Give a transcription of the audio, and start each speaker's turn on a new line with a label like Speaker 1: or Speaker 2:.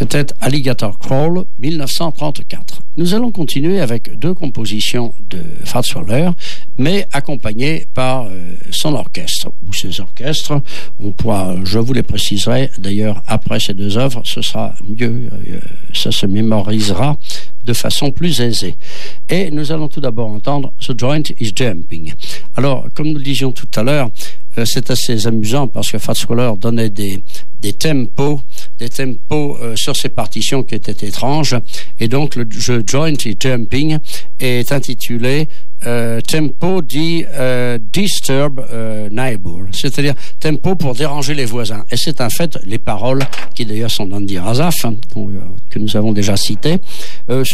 Speaker 1: C'était Alligator Crawl, 1934. Nous allons continuer avec deux compositions de Fats Waller, mais accompagnées par son orchestre, ou ses orchestres. Je vous les préciserai d'ailleurs après ces deux œuvres, ce sera mieux, ça se mémorisera de façon plus aisée. Et nous allons tout d'abord entendre The Joint is Jumping. Alors, comme nous le disions tout à l'heure, c'est assez amusant parce que Fats Waller donnait des tempos sur ses partitions qui étaient étranges, et donc le Joint is Jumping est intitulé tempo di disturb neighbor, c'est-à-dire tempo pour déranger les voisins. Et c'est un fait, les paroles qui d'ailleurs sont d'Andy Razaf, que nous avons déjà citées,